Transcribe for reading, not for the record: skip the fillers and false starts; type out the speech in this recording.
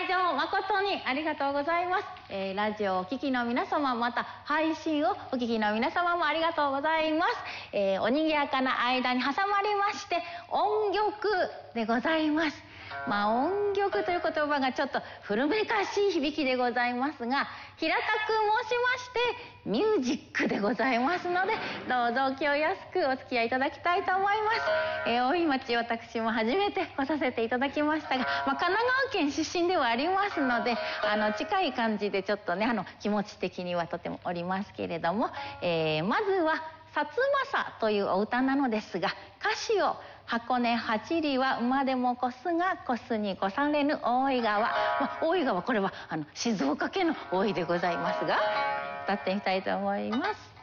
来場誠にありがとうございます。ラジオをお聞きの皆様、また配信をお聞きの皆様もありがとうございます。おにぎやかな間に挟まりまして音曲でございます。音曲という言葉がちょっと古めかしい響きでございますが、平たく申しましてミュージックでございますので、どうぞお気を安くお付き合いいただきたいと思います。大井町、私も初めて来させていただきましたが、神奈川県出身ではありますので、近い感じでちょっとね、気持ち的にはとてもおりますけれども、まずは薩摩というお歌なのですが、歌詞を箱根八里は馬でも越すが越すに越されぬ大井川、大井川、これは静岡県の大井でございますが、歌ってみたいと思います。